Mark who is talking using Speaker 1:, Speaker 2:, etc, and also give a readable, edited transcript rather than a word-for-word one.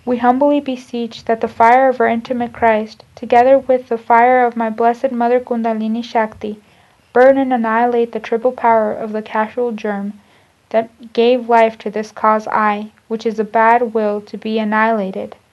Speaker 1: We humbly beseech that the fire of our intimate Christ, together with the fire of my blessed Mother Kundalini Shakti, burn and annihilate the triple power of the casual germ that gave life to this cause I, which is a bad will to be annihilated.